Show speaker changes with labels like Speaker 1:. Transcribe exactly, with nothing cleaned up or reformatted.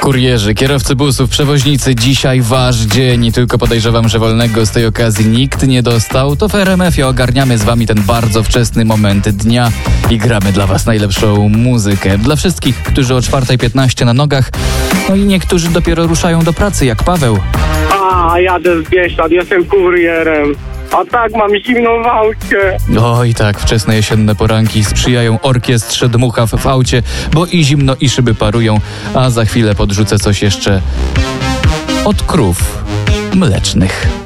Speaker 1: Kurierzy, kierowcy busów, przewoźnicy, dzisiaj wasz dzień i tylko podejrzewam, że wolnego z tej okazji nikt nie dostał. To w R M F-ie ogarniamy z wami ten bardzo wczesny moment dnia i gramy dla was najlepszą muzykę. Dla wszystkich, którzy o czwarta piętnaście na nogach, no i niektórzy dopiero ruszają do pracy, jak Paweł.
Speaker 2: A, jadę z Bieszczad, jestem kurierem. A tak, mam zimną w aucie.
Speaker 1: Oj tak, wczesne jesienne poranki sprzyjają orkiestrze dmuchaw w aucie, bo i zimno, i szyby parują, a za chwilę podrzucę coś jeszcze od krów mlecznych.